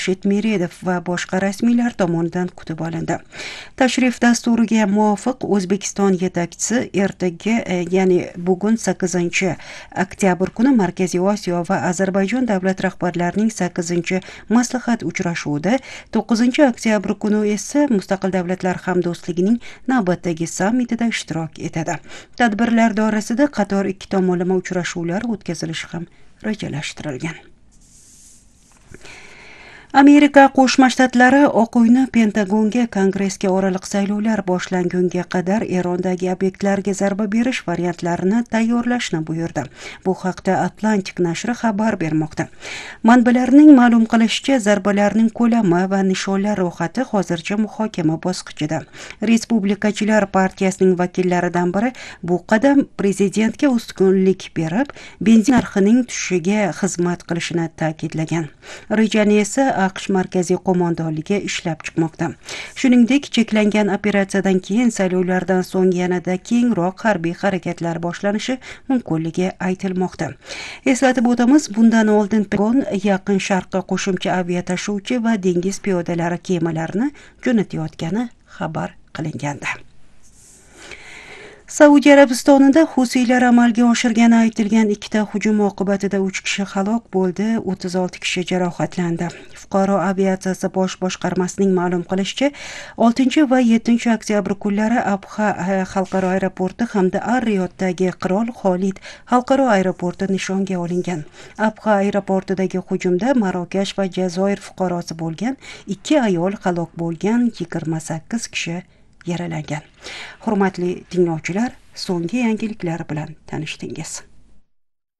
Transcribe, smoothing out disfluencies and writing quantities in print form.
Xurshid Meredov va boshqa rasmiylar tomonidan kutib olindi. Tashrif dasturiga muvofiq O'zbekiston yetakchisi ertaga, ya'ni bugun 8-oktyabr kuni Markaziy Osiyo va Ozarbayjon davlat rahbarlarining 8-maslahat uchrashuvida, 9-oktyabr kuni esa Mustaqil davlatlar hamdo'stligining navbatdagi sammitida ishtirok etadi. Tadbirlar doirasida qator ikki tomonlama uchrashuvlar o'tkazilishi ham rejalashtirilgan. Amerika Qo'shma Shtatlari Oq uyni Pentagonga Kongressga oraliq saylovlar boshlangunga qadar Erondagi obyektlarga zarba berish variantlarini tayyorlashni buyurdi. Bu haqda Atlantic nashri xabar bermoqda. Manbalarning ma'lum qilishicha, zarbalarning ko'lami va nishonlar ro'yxati hozircha muhokama bosqichida. Respublikachilar partiyasining vakillaridan biri bu qadam prezidentga ustunlik berib, benzin narxining tushishiga xizmat qilishini ta'kidlagan. Rejani esa AQSh markaziy qo'mondonligi ishlab chiqmoqda. Shuningdek, cheklangan operatsiyadan keyin saylovlardan so'ng yanada kengroq harbiy harakatlar boshlanishi mumkinligi aytilmoqda. Eslatib o'tamiz, bundan oldin Pentagon Yaqin Sharqqa qo'shimcha aviatashuvchi va dengiz piyodalari kemalarini jo'natayotgani xabar qilingandi. Saudiya Arabistonida Husiylar amalga oshirgani aytilgan ikkita hujum oqibatida 3 kishi halok bo'ldi, 36 kishi jarohatlandi. Fuqaro aviatsiyasi bosh boshqarmasining ma'lum qilishicha, 6 va 7 oktyabr kunlari Abha xalqaro aeroporti hamda Ar-Riyoddagi Qirol Xolid xalqaro aeroporti nishonga olingan. Abha aeroportidagi hujumda Marokash va Jazoir fuqarosi bo'lgan 2 ayol halok bo'lgan, 28 kishi yaralangan. Hurmatli tinglovchilar, so'nggi yangiliklar bilan tanishdingiz.